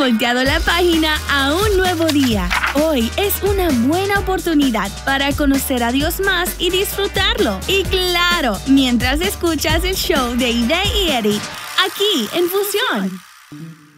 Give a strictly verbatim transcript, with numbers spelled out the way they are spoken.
volteado la página a un nuevo día. Hoy es una buena oportunidad para conocer a Dios más y disfrutarlo. Y claro, mientras escuchas el show de Ide y Eric, aquí en Fusión.